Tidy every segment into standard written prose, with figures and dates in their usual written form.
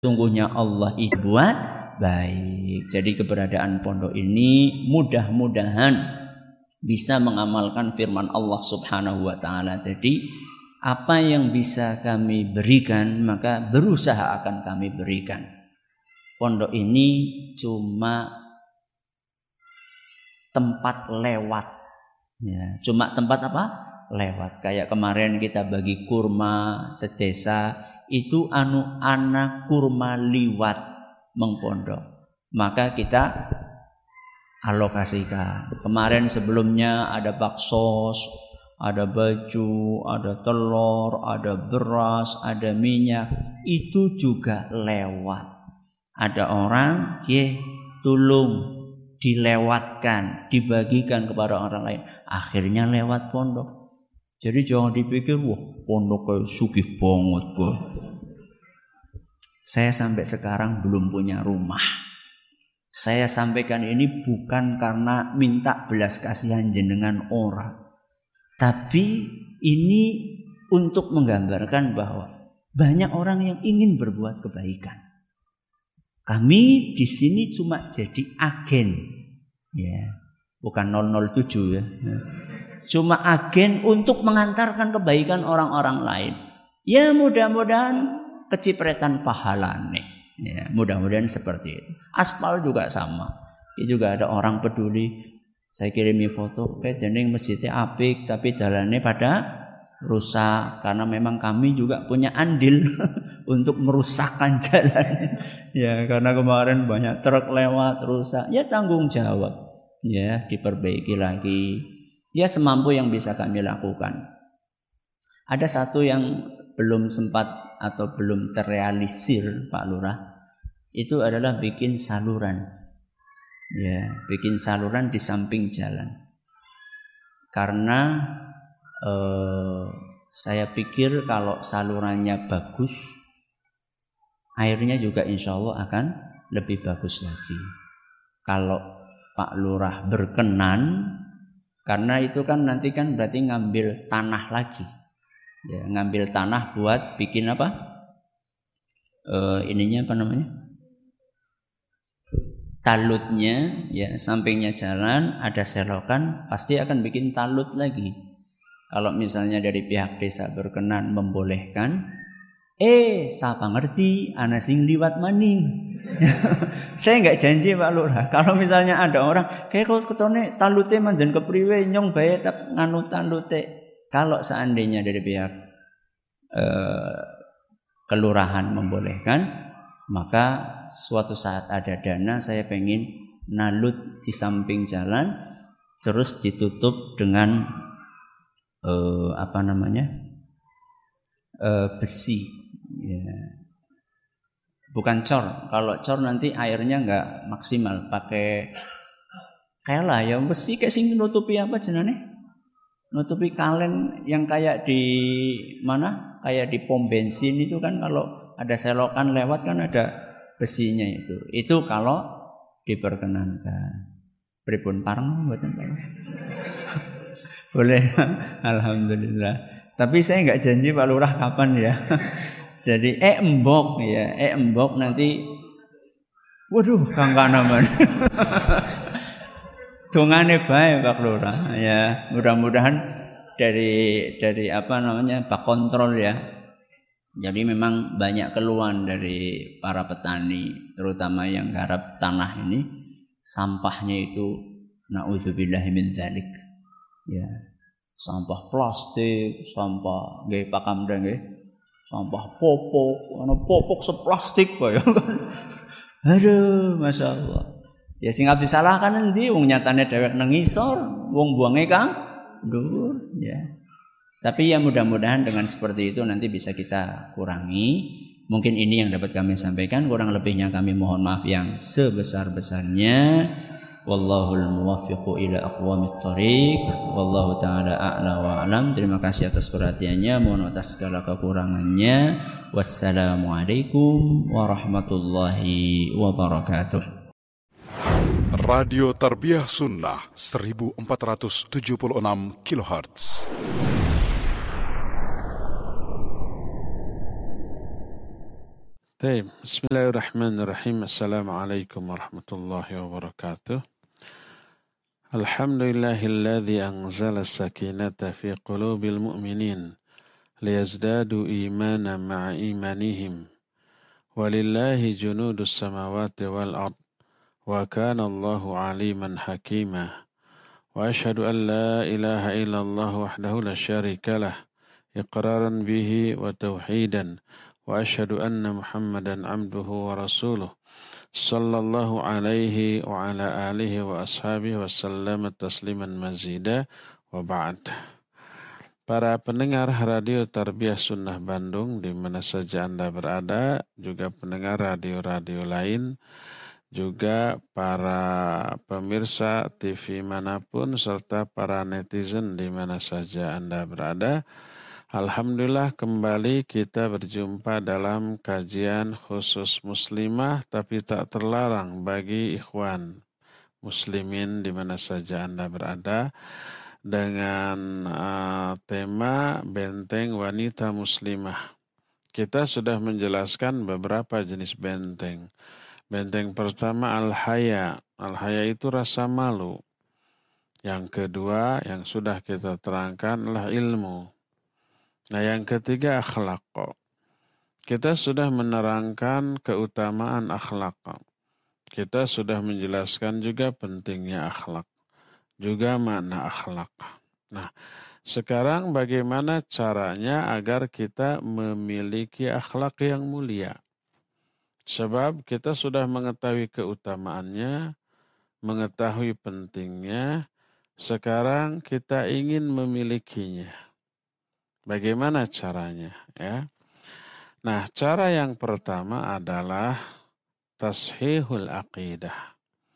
Sungguhnya Allah itu buat baik. Jadi keberadaan pondok ini mudah-mudahan bisa mengamalkan firman Allah Subhanahu wa taala. Jadi apa yang bisa kami berikan maka berusaha akan kami berikan. Pondok ini cuma tempat lewat. Ya, cuma tempat apa? Lewat. Kayak kemarin kita bagi kurma sedesa, itu anak kurma liwat mengpondok. Maka kita alokasikan. Kemarin sebelumnya ada baksos, ada baju, ada telur, ada beras, ada minyak. Itu juga lewat. Ada orang, tolong dilewatkan, dibagikan kepada orang lain. Akhirnya lewat pondok. Jadi jangan dipikir, wah pondok kayak sugih banget kok. Saya sampai sekarang belum punya rumah. Saya sampaikan ini bukan karena minta belas kasihan jenengan orang. Tapi ini untuk menggambarkan bahwa banyak orang yang ingin berbuat kebaikan. Kami di sini cuma jadi agen. Ya, bukan 007 ya. Cuma agen untuk mengantarkan kebaikan orang-orang lain. Ya mudah-mudahan kecipretan pahala nih. Ya, mudah-mudahan seperti itu. Aspal juga sama. Itu juga ada orang peduli. Saya kirimi foto, dening masjidnya apik tapi jalannya pada rusak karena memang kami juga punya andil untuk merusakkan jalan. Ya, karena kemarin banyak truk lewat rusak. Ya tanggung jawab. Ya, diperbaiki lagi. Ya semampu yang bisa kami lakukan. Ada satu yang belum sempat atau belum terrealisir Pak Lurah. Itu adalah bikin saluran. Ya, bikin saluran di samping jalan. Karena saya pikir kalau salurannya bagus, airnya juga insya Allah akan lebih bagus lagi. Kalau Pak Lurah berkenan, karena itu kan nanti kan berarti ngambil tanah lagi. Ya, ngambil tanah buat bikin apa? Ininya apa namanya? Talutnya, ya sampingnya jalan ada selokan, pasti akan bikin talut lagi. Kalau misalnya dari pihak desa berkenan membolehkan, siapa ngerti ana sing liwat maning. Saya enggak janji Pak Lurah. Kalau misalnya ada orang kayak kau ketone talute manjen kepriwe nyong bae tak nganu talute. Kalau seandainya dari pihak kelurahan membolehkan, maka suatu saat ada dana saya pengen nalut di samping jalan terus ditutup dengan besi. Ya. Bukan cor. Kalau cor nanti airnya enggak maksimal. Pakai kayak lah ya besi kayak sing nutupi apa jenenge? Nutupi kalen yang kayak di mana? Kayak di pom bensin itu kan kalau ada selokan lewat kan ada besinya itu. Itu kalau diperkenankan. Pripun pareng mboten Pak? Boleh. Alhamdulillah. Tapi saya enggak janji Pak Lurah kapan ya. Jadi embok ya, embok nanti waduh Kang Kanaman. Dongane bae Pak Lurah ya. Mudah-mudahan dari Pak Kontrol ya. Jadi memang banyak keluhan dari para petani terutama yang garap tanah ini, sampahnya itu naudzubillahi min dzalik. Ya. Sampah plastik, sampah nggih Pak Kamda nggih. Sampah popok seplastik kok ya kan. Aduh, Masya Allah. Ya sing abdi salahkan endi wong nyatane dhewek nang ngisor, wong buange Kang dhuwur ya. Tapi ya mudah-mudahan dengan seperti itu nanti bisa kita kurangi. Mungkin ini yang dapat kami sampaikan, kurang lebihnya kami mohon maaf yang sebesar-besarnya. Wallahul muwaffiqu ila aqwamit thoriq. Wallahu taala a'la wa a'lam. Terima kasih atas perhatiannya, mohon atas segala kekurangannya. Wassalamualaikum warahmatullahi wabarakatuh. Radio Tarbiyah Sunnah 1476 kHz. Bismillahirrahmanirrahim. Assalamualaikum warahmatullahi wabarakatuh. Alhamdulillahilladzi anzala sakinata fi qulubil mu'minin liyazdadu imanan ma'a imanihim. Walillahi junudus samawati wal ard. Wa kana Allahu aliman hakima. Wa ashhadu an la ilaha illallah wahdahu la syarika lah. Iqraran bihi wa tauhidan. Wa ashhadu anna Muhammadan abduhu wa rasuluh. Sallallahu alaihi wa ala alihi wa ashabihi wa sallama tasliman mazida wa ba'd. Para pendengar Radio Tarbiyah Sunnah Bandung di mana saja Anda berada, juga pendengar radio-radio lain, juga para pemirsa TV manapun, serta para netizen di mana saja Anda berada. Alhamdulillah kembali kita berjumpa dalam kajian khusus muslimah tapi tak terlarang bagi ikhwan muslimin di mana saja Anda berada dengan tema benteng wanita muslimah. Kita sudah menjelaskan beberapa jenis benteng. Benteng pertama al-haya. Al-haya itu rasa malu. Yang kedua yang sudah kita terangkan adalah ilmu. Nah, yang ketiga akhlak. Kita sudah menerangkan keutamaan akhlak. Kita sudah menjelaskan juga pentingnya akhlak. Juga makna akhlak. Nah, sekarang bagaimana caranya agar kita memiliki akhlak yang mulia? Sebab kita sudah mengetahui keutamaannya, mengetahui pentingnya, sekarang kita ingin memilikinya. Bagaimana caranya? Ya. Nah, cara yang pertama adalah tashihul aqidah.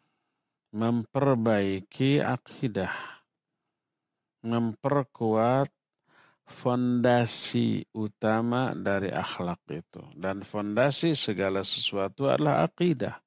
Memperbaiki akidah. Memperkuat fondasi utama dari akhlak itu. Dan fondasi segala sesuatu adalah akidah.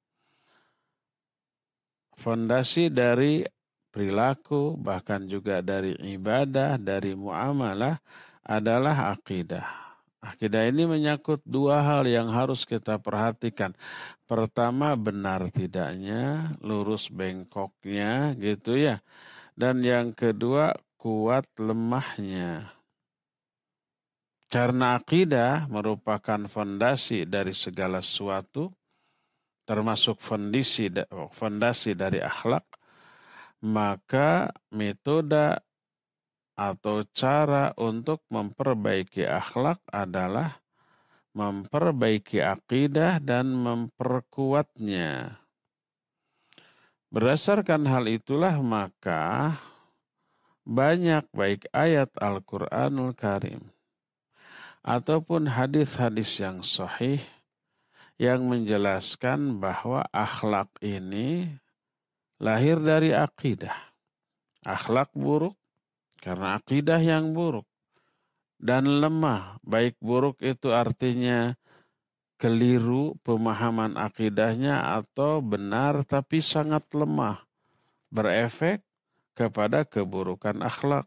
Fondasi dari perilaku, bahkan juga dari ibadah, dari muamalah, adalah akidah. Akidah ini menyangkut dua hal yang harus kita perhatikan. Pertama, benar tidaknya, lurus bengkoknya, gitu ya. Dan yang kedua, kuat lemahnya. Karena akidah merupakan fondasi dari segala sesuatu, termasuk fondasi dari akhlak, maka metode atau cara untuk memperbaiki akhlak adalah memperbaiki akidah dan memperkuatnya. Berdasarkan hal itulah maka banyak baik ayat Al-Quranul Karim ataupun hadis-hadis yang sahih yang menjelaskan bahwa akhlak ini lahir dari akidah. Akhlak buruk karena akidah yang buruk dan lemah. Baik buruk itu artinya keliru pemahaman akidahnya atau benar tapi sangat lemah. Berefek kepada keburukan akhlak.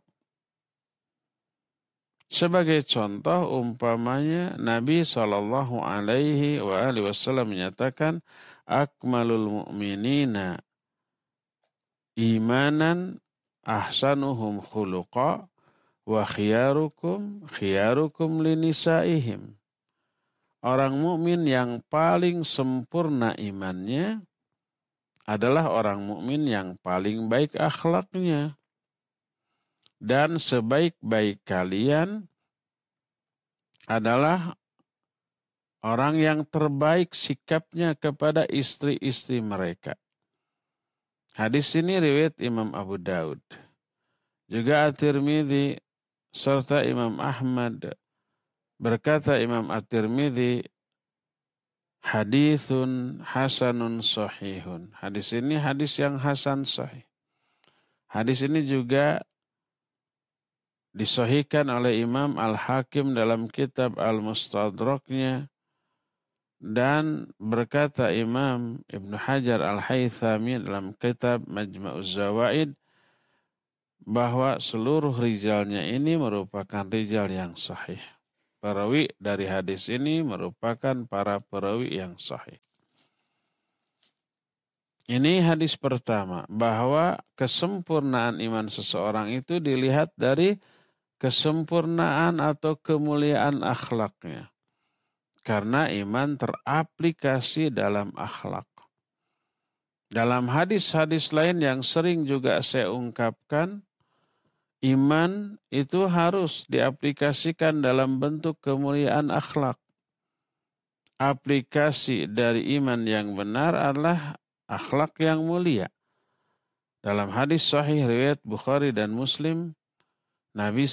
Sebagai contoh umpamanya Nabi SAW menyatakan akmalul mu'minina imanan ahsanuhum khuluqa wa khiyarukum linisaihim. Orang mukmin yang paling sempurna imannya adalah orang mukmin yang paling baik akhlaknya. Dan sebaik-baik kalian adalah orang yang terbaik sikapnya kepada istri-istri mereka. Hadis ini riwayat Imam Abu Daud. Juga At-Tirmidzi serta Imam Ahmad. Berkata Imam At-Tirmidzi, hadithun hasanun sahihun. Hadis ini hadis yang hasan sahih. Hadis ini juga disahihkan oleh Imam Al-Hakim dalam kitab Al-Mustadraknya. Dan berkata Imam Ibn Hajar Al-Haythami dalam kitab Majma'uz Zawaid bahwa seluruh rijalnya ini merupakan rijal yang sahih. perawi dari hadis ini merupakan para perawi yang sahih. Ini hadis pertama, bahwa kesempurnaan iman seseorang itu dilihat dari kesempurnaan atau kemuliaan akhlaknya. Karena iman teraplikasi dalam akhlak. Dalam hadis-hadis lain yang sering juga saya ungkapkan, iman itu harus diaplikasikan dalam bentuk kemuliaan akhlak. Aplikasi dari iman yang benar adalah akhlak yang mulia. Dalam hadis sahih riwayat Bukhari dan Muslim, Nabi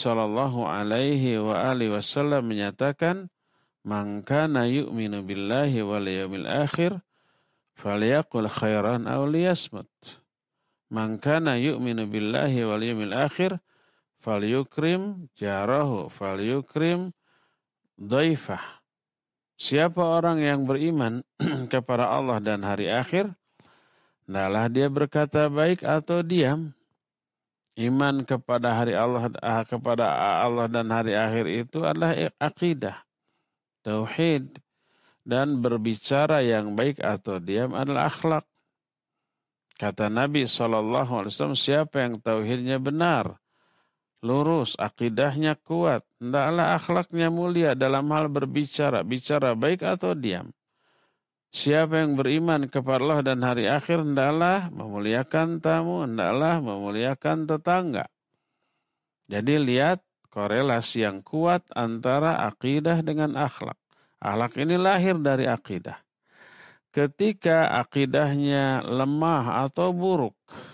SAW menyatakan, "Man kana yu'minu billahi wal yawmil akhir, falyaqul khairan aw liyasmut. Man kana yu'minu billahi wal yawmil akhir, falyukrim jarahu, falyukrim dhaifah." Siapa orang yang beriman kepada Allah dan hari akhir, hendaklah dia berkata baik atau diam. Iman kepada Allah dan hari akhir itu adalah akidah, tauhid, dan berbicara yang baik atau diam adalah akhlak. Kata Nabi SAW, siapa yang tauhidnya benar, lurus, akidahnya kuat, hendaklah akhlaknya mulia dalam hal berbicara, bicara baik atau diam. Siapa yang beriman kepada Allah dan hari akhir, hendaklah memuliakan tamu, hendaklah memuliakan tetangga. Jadi lihat korelasi yang kuat antara akidah dengan akhlak. Akhlak ini lahir dari akidah. Ketika akidahnya lemah atau buruk,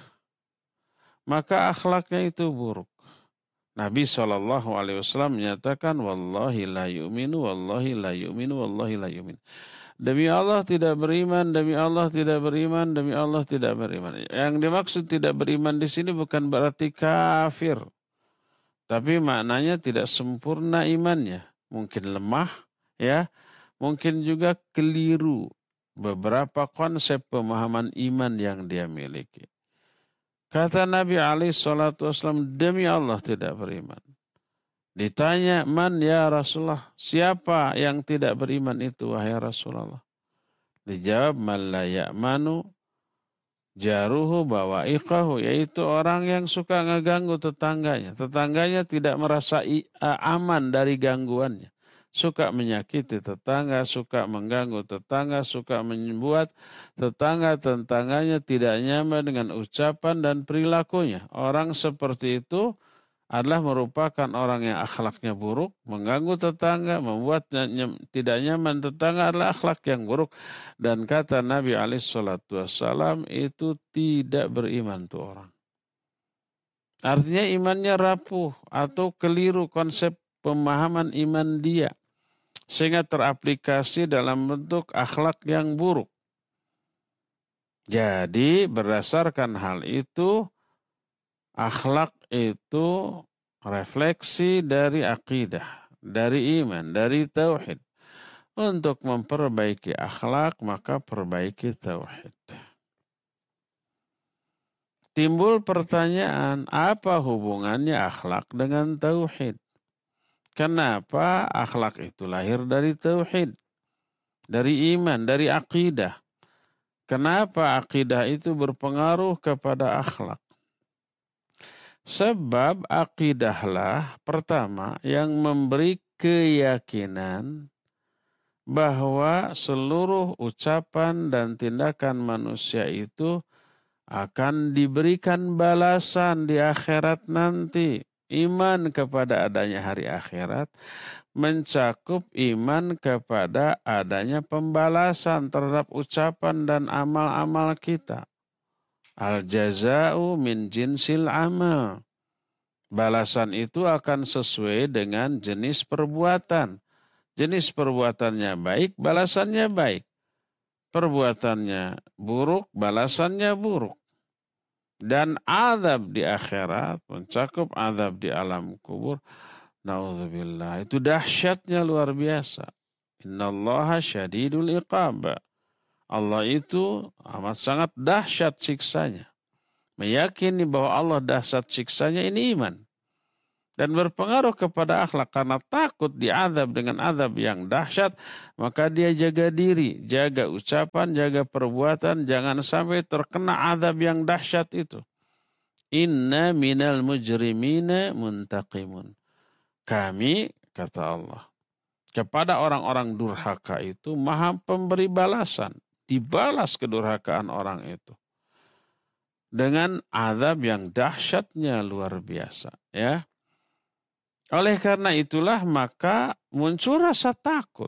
maka akhlaknya itu buruk. Nabi SAW menyatakan, "Wallahi la yu'minu, wallahi la yu'minu, wallahi la yu'minu." Demi Allah tidak beriman, demi Allah tidak beriman, demi Allah tidak beriman. Yang dimaksud tidak beriman di sini bukan berarti kafir. Tapi maknanya tidak sempurna imannya. Mungkin lemah, ya. Mungkin juga keliru beberapa konsep pemahaman iman yang dia miliki. Kata Nabi SAW, demi Allah tidak beriman. Ditanya, man ya Rasulullah, siapa yang tidak beriman itu wahai Rasulullah? Dijawab, man la ya'manu jaruhu bawa'iqahu, yaitu orang yang suka ngeganggu tetangganya. Tetangganya tidak merasa aman dari gangguannya. Suka menyakiti tetangga, suka mengganggu tetangga, suka membuat tetangganya tidak nyaman dengan ucapan dan perilakunya. Orang seperti itu adalah merupakan orang yang akhlaknya buruk, mengganggu tetangga, membuat tidak nyaman tetangga adalah akhlak yang buruk. Dan kata Nabi SAW, itu tidak beriman tuh orang. Artinya imannya rapuh atau keliru konsep pemahaman iman dia. Sehingga teraplikasi dalam bentuk akhlak yang buruk. Jadi berdasarkan hal itu, akhlak itu refleksi dari akidah, dari iman, dari tauhid. Untuk memperbaiki akhlak, maka perbaiki tauhid. Timbul pertanyaan, apa hubungannya akhlak dengan tauhid? Kenapa akhlak itu lahir dari tauhid, dari iman, dari akidah? Kenapa akidah itu berpengaruh kepada akhlak? Sebab akidahlah pertama yang memberi keyakinan bahwa seluruh ucapan dan tindakan manusia itu akan diberikan balasan di akhirat nanti. Iman kepada adanya hari akhirat mencakup iman kepada adanya pembalasan terhadap ucapan dan amal-amal kita. Al-jaza'u min jinsil amal. Balasan itu akan sesuai dengan jenis perbuatan. Jenis perbuatannya baik, balasannya baik. Perbuatannya buruk, balasannya buruk. Dan azab di akhirat mencakup azab di alam kubur. Na'udzubillah. Itu dahsyatnya luar biasa. Innallaha syadidul iqab. Allah itu amat sangat dahsyat siksanya. Meyakini bahwa Allah dahsyat siksanya, ini iman. dan berpengaruh kepada akhlak. Karena takut diazab dengan azab yang dahsyat, maka dia jaga diri, jaga ucapan, jaga perbuatan, jangan sampai terkena azab yang dahsyat itu. Inna minal mujrimina muntaqimun. Kami, kata Allah, kepada orang-orang durhaka itu maha pemberi balasan. Dibalas kedurhakaan orang itu dengan azab yang dahsyatnya luar biasa, ya. Oleh karena itulah maka muncul rasa takut.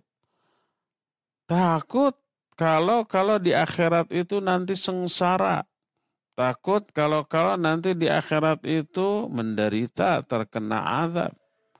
Takut kalau di akhirat itu nanti sengsara. Takut kalau nanti di akhirat itu menderita, terkena azab.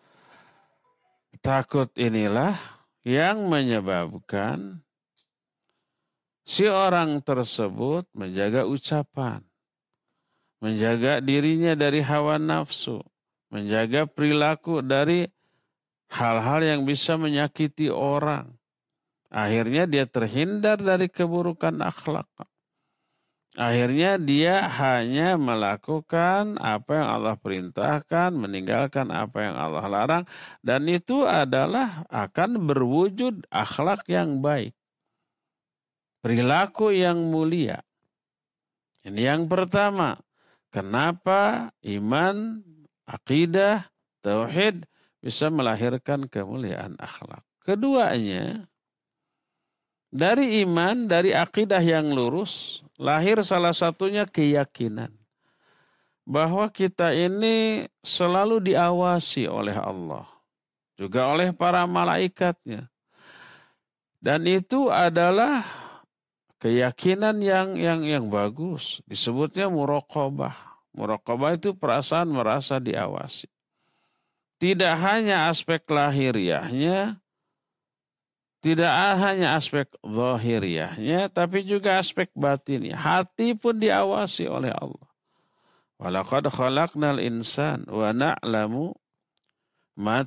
Takut inilah yang menyebabkan si orang tersebut menjaga ucapan, menjaga dirinya dari hawa nafsu, menjaga perilaku dari hal-hal yang bisa menyakiti orang. Akhirnya dia terhindar dari keburukan akhlak. Akhirnya dia hanya melakukan apa yang Allah perintahkan, meninggalkan apa yang Allah larang. Dan itu adalah akan berwujud akhlak yang baik. Perilaku yang mulia. Ini yang pertama. Kenapa iman, akidah, tauhid bisa melahirkan kemuliaan akhlak. Keduanya, dari iman, dari akidah yang lurus, lahir salah satunya keyakinan bahwa kita ini selalu diawasi oleh Allah, juga oleh para malaikatnya. Dan itu adalah keyakinan yang bagus, disebutnya muraqabah. Muraqabah itu perasaan merasa diawasi. Tidak hanya aspek lahiriahnya, tidak hanya aspek zahiriahnya, tapi juga aspek batinnya. Hati pun diawasi oleh Allah. Walaqad khalaqnal insan wa na'lamu ma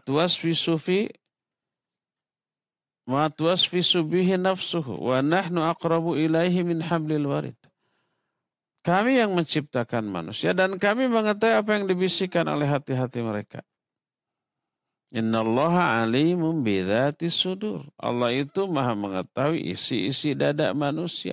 tuwaswisu bihi nafsuhu wa nahnu aqrabu ilaihi min hablil warid. Kami yang menciptakan manusia dan kami mengetahui apa yang dibisikkan oleh hati-hati mereka. Innallaha alimun bidzatis sudur. Allah itu maha mengetahui isi-isi dada manusia.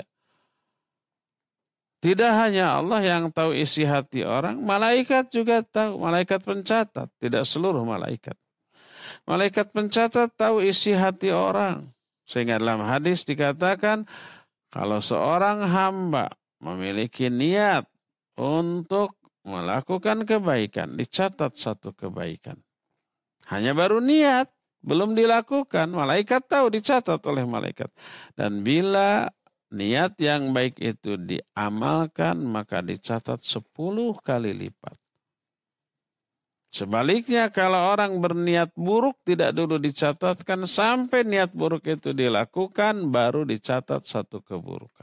Tidak hanya Allah yang tahu isi hati orang, malaikat juga tahu. Malaikat pencatat, tidak seluruh malaikat. Malaikat pencatat tahu isi hati orang. Sehingga dalam hadis dikatakan, kalau seorang hamba memiliki niat untuk melakukan kebaikan, dicatat satu kebaikan. Hanya baru niat, belum dilakukan, malaikat tahu, dicatat oleh malaikat. Dan bila niat yang baik itu diamalkan, maka dicatat 10 kali lipat. Sebaliknya kalau orang berniat buruk tidak dulu dicatatkan, sampai niat buruk itu dilakukan, baru dicatat satu keburukan.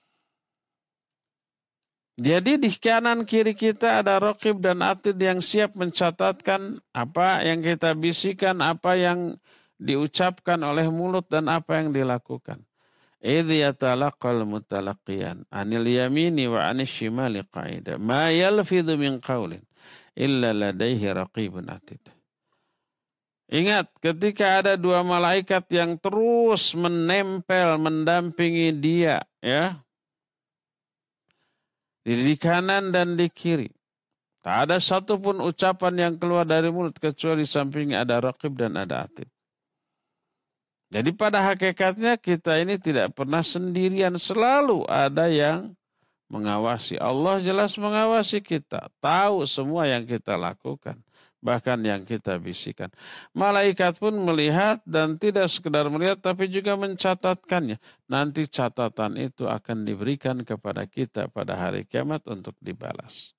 Jadi di kanan kiri kita ada raqib dan atid yang siap mencatatkan apa yang kita bisikan, apa yang diucapkan oleh mulut dan apa yang dilakukan. Idh yatalaqal mutalaqiyan anil yamini wa anil shimali qa'ida ma yalfidhu min qawlin illa ladaihi raqibun atid. Ingat ketika ada dua malaikat yang terus menempel, mendampingi dia, ya, di kanan dan di kiri. Tak ada satupun ucapan yang keluar dari mulut kecuali di sampingnya ada raqib dan ada atid. Jadi pada hakikatnya kita ini tidak pernah sendirian, selalu ada yang mengawasi. Allah jelas mengawasi kita, tahu semua yang kita lakukan, bahkan yang kita bisikan. Malaikat pun melihat dan tidak sekedar melihat tapi juga mencatatkannya. Nanti catatan itu akan diberikan kepada kita pada hari kiamat untuk dibalas.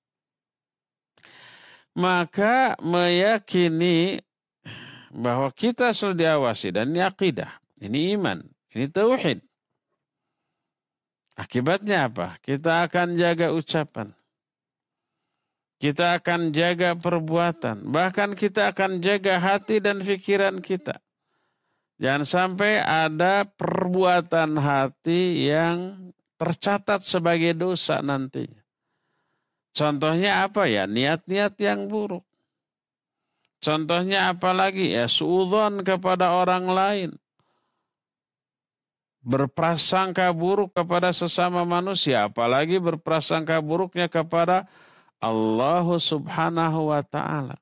Maka meyakini bahwa kita selalu diawasi, dan ini akidah, ini iman, ini tauhid. Akibatnya apa? Kita akan jaga ucapan. Kita akan jaga perbuatan. Bahkan kita akan jaga hati dan pikiran kita. Jangan sampai ada perbuatan hati yang tercatat sebagai dosa nantinya. Contohnya apa ya? Niat-niat yang buruk. Contohnya apa lagi? Ya suudzon kepada orang lain. Berprasangka buruk kepada sesama manusia, apalagi berprasangka buruknya kepada Allah Subhanahu wa taala.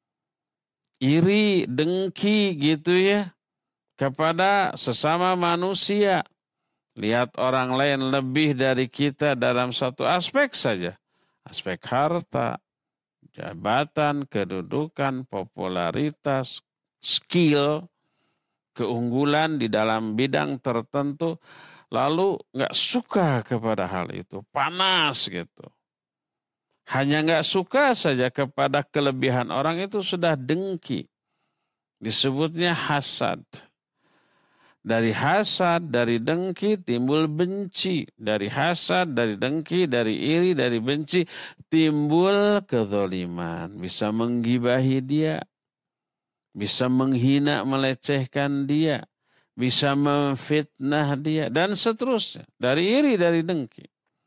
Iri, dengki gitu ya kepada sesama manusia. Lihat orang lain lebih dari kita dalam satu aspek saja. Aspek harta, jabatan, kedudukan, popularitas, skill, keunggulan di dalam bidang tertentu, lalu nggak suka kepada hal itu, panas gitu. Hanya nggak suka saja kepada kelebihan orang itu sudah dengki. Disebutnya hasad. Dari hasad, dari dengki timbul benci. Dari hasad, dari dengki, dari iri, dari benci timbul kezaliman. Bisa menggibahi dia. Bisa menghina, melecehkan dia. Bisa memfitnah dia. Dan seterusnya. Dari iri, dari dengki.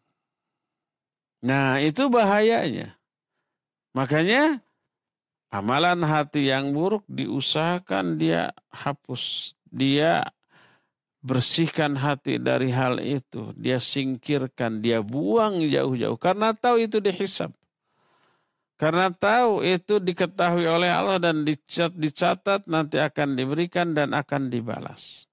Nah itu bahayanya. Makanya amalan hati yang buruk diusahakan dia hapus. Dia bersihkan hati dari hal itu. Dia singkirkan, dia buang jauh-jauh. Karena tahu itu dihisab. Karena tahu itu diketahui oleh Allah dan dicatat nanti akan diberikan dan akan dibalas.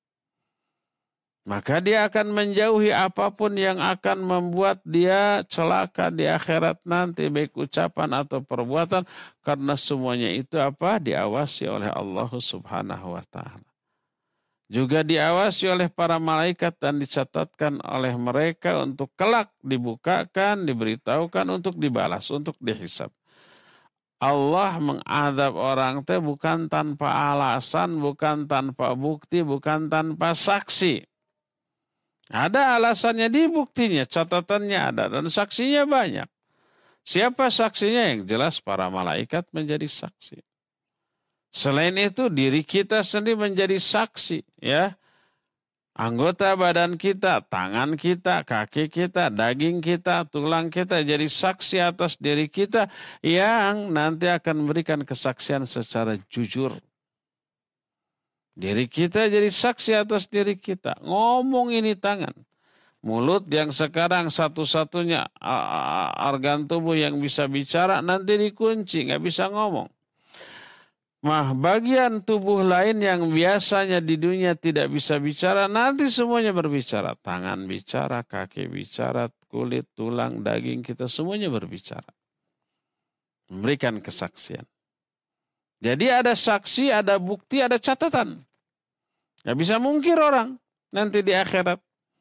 Maka dia akan menjauhi apapun yang akan membuat dia celaka di akhirat nanti. Baik ucapan atau perbuatan. Karena semuanya itu apa? Diawasi oleh Allah Subhanahu wa ta'ala. Juga diawasi oleh para malaikat dan dicatatkan oleh mereka untuk kelak dibukakan, diberitahukan untuk dibalas, untuk dihisab. Allah mengadab orang itu bukan tanpa alasan, bukan tanpa bukti, bukan tanpa saksi. Ada alasannya di buktinya, catatannya ada dan saksinya banyak. Siapa saksinya? Yang jelas para malaikat menjadi saksi. Selain itu diri kita sendiri menjadi saksi ya. Anggota badan kita, tangan kita, kaki kita, daging kita, tulang kita jadi saksi atas diri kita yang nanti akan memberikan kesaksian secara jujur. Diri kita jadi saksi atas diri kita. Ngomong ini tangan. Mulut yang sekarang satu-satunya organ tubuh yang bisa bicara nanti dikunci, nggak bisa ngomong. Nah, bagian tubuh lain yang biasanya di dunia tidak bisa bicara, nanti semuanya berbicara. Tangan bicara, kaki bicara, kulit, tulang, daging kita semuanya berbicara. Memberikan kesaksian. Jadi ada saksi, ada bukti, ada catatan. Nggak bisa mungkir orang nanti di akhirat.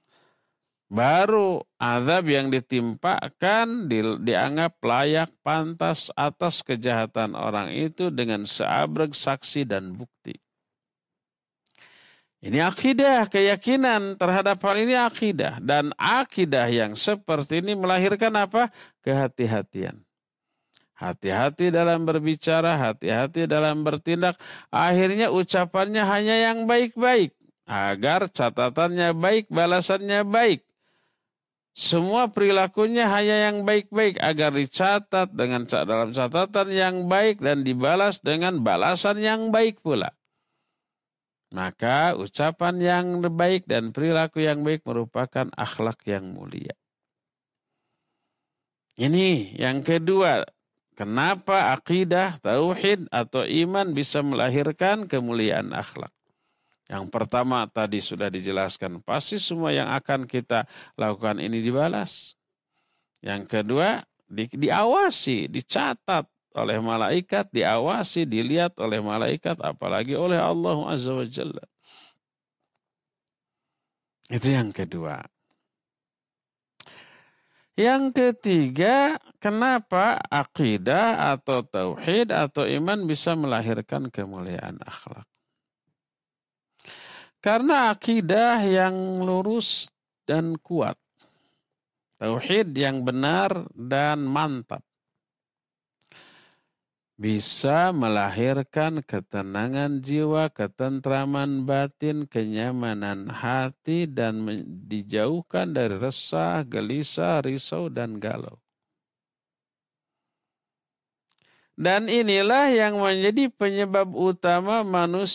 Baru azab yang ditimpakan dianggap layak pantas atas kejahatan orang itu dengan seabrek saksi dan bukti. Ini akidah, keyakinan terhadap hal ini akidah. Dan akidah yang seperti ini melahirkan apa? Kehati-hatian. Hati-hati dalam berbicara, hati-hati dalam bertindak. Akhirnya ucapannya hanya yang baik-baik. Agar catatannya baik, balasannya baik. Semua perilakunya hanya yang baik-baik agar dicatat dengan dalam catatan yang baik dan dibalas dengan balasan yang baik pula. Maka ucapan yang baik dan perilaku yang baik merupakan akhlak yang mulia. Ini yang kedua. Kenapa akidah, tauhid atau iman bisa melahirkan kemuliaan akhlak? Yang pertama tadi sudah dijelaskan, pasti semua yang akan kita lakukan ini dibalas. Yang kedua, diawasi, dicatat oleh malaikat, diawasi, dilihat oleh malaikat, apalagi oleh Allah Azza wa Jalla. Itu yang kedua. Yang ketiga, kenapa akidah atau tauhid atau iman bisa melahirkan kemuliaan akhlak? Karena akidah yang lurus dan kuat. Tauhid yang benar dan mantap. Bisa melahirkan ketenangan jiwa, ketentraman batin, kenyamanan hati, dan dijauhkan dari resah, gelisah, risau, dan galau. Dan inilah yang menjadi penyebab utama manusia